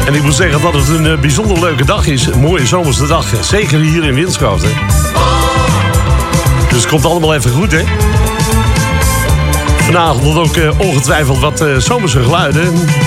En ik moet zeggen dat het een bijzonder leuke dag is. Een mooie zomerse dag. Zeker hier in Winschoten. Dus het komt allemaal even goed, hè? Vanavond ook ongetwijfeld wat zomerse geluiden.